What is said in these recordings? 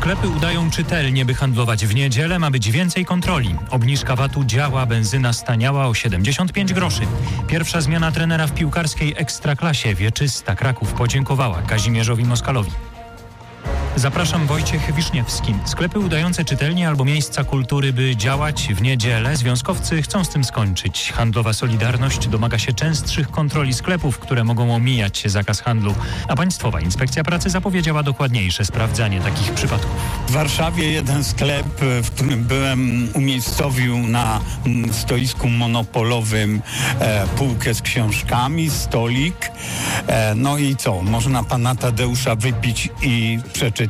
Sklepy udają czytelnie, by handlować w niedzielę. Ma być więcej kontroli. Obniżka VAT-u działa, benzyna staniała o 75 groszy. Pierwsza zmiana trenera w piłkarskiej Ekstraklasie. Wieczysta Kraków podziękowała Kazimierzowi Moskalowi. Zapraszam, Wojciech Wiszniewski. Sklepy udające czytelnie albo miejsca kultury, by działać w niedzielę. Związkowcy chcą z tym skończyć. Handlowa Solidarność domaga się częstszych kontroli sklepów, które mogą omijać zakaz handlu. A Państwowa Inspekcja Pracy zapowiedziała dokładniejsze sprawdzanie takich przypadków. W Warszawie jeden sklep, w którym byłem, umiejscowił na stoisku monopolowym półkę z książkami, stolik. No i co? Można pana Tadeusza wypić i przeczytać?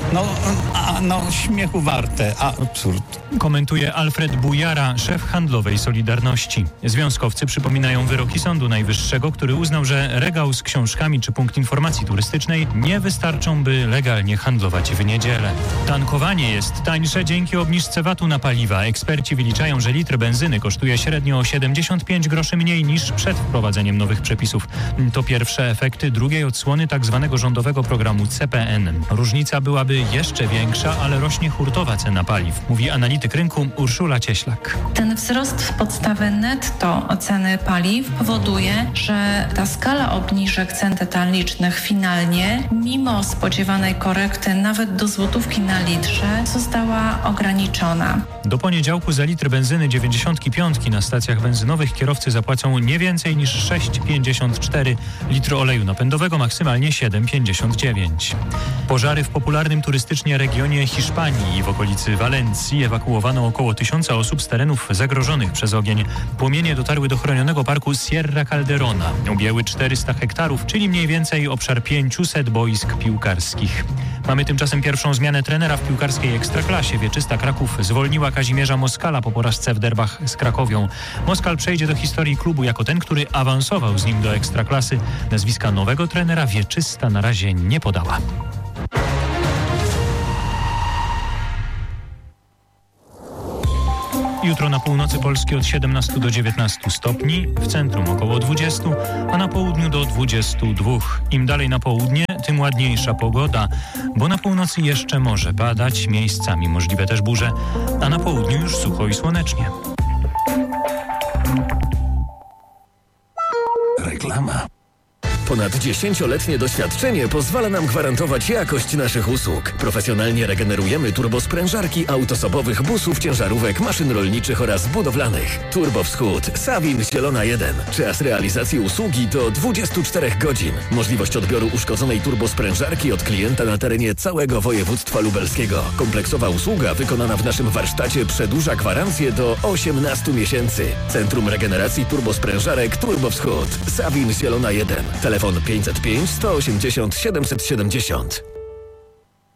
Śmiechu warte, absurd. Komentuje Alfred Bujara, szef handlowej Solidarności. Związkowcy przypominają wyroki Sądu Najwyższego, który uznał, że regał z książkami czy punkt informacji turystycznej nie wystarczą, by legalnie handlować w niedzielę. Tankowanie jest tańsze dzięki obniżce VAT-u na paliwa. Eksperci wyliczają, że litr benzyny kosztuje średnio o 75 groszy mniej niż przed wprowadzeniem nowych przepisów. To pierwsze efekty drugiej odsłony tzw. rządowego programu CPN. Różnica byłaby jeszcze większa, ale rośnie hurtowa cena paliw, mówi analityk rynku Urszula Cieślak. Ten wzrost podstawy netto ceny paliw powoduje, że ta skala obniżek cen detalicznych finalnie, mimo spodziewanej korekty nawet do złotówki na litrze, została ograniczona. Do poniedziałku za litr benzyny 95 na stacjach benzynowych kierowcy zapłacą nie więcej niż 6,54, litr oleju napędowego maksymalnie 7,59. Pożary w popularnym turystycznie regionie Hiszpanii i w okolicy Walencji ewakuowano około 1000 osób z terenów zagrożonych przez ogień. Płomienie dotarły do chronionego parku Sierra Calderona. Objęły 400 hektarów, czyli mniej więcej obszar 500 boisk piłkarskich. Mamy tymczasem pierwszą zmianę trenera w piłkarskiej Ekstraklasie. Wieczysta Kraków zwolniła Kazimierza Moskala po porażce w derbach z Krakowią. Moskal przejdzie do historii klubu jako ten, który awansował z nim do Ekstraklasy. Nazwiska nowego trenera Wieczysta na razie nie podała. Jutro na północy Polski od 17 do 19 stopni, w centrum około 20, a na południu do 22. Im dalej na południe, tym ładniejsza pogoda, bo na północy jeszcze może padać, miejscami możliwe też burze, a na południu już sucho i słonecznie. Reklama. Ponad 10-letnie doświadczenie pozwala nam gwarantować jakość naszych usług. Profesjonalnie regenerujemy turbosprężarki autosobowych busów, ciężarówek, maszyn rolniczych oraz budowlanych. Turbowschód, Sawin, Zielona 1. Czas realizacji usługi to 24 godzin. Możliwość odbioru uszkodzonej turbosprężarki od klienta na terenie całego województwa lubelskiego. Kompleksowa usługa wykonana w naszym warsztacie przedłuża gwarancję do 18 miesięcy. Centrum Regeneracji Turbosprężarek Turbowschód, Sawin, Zielona 1. Telefon 505 180 770.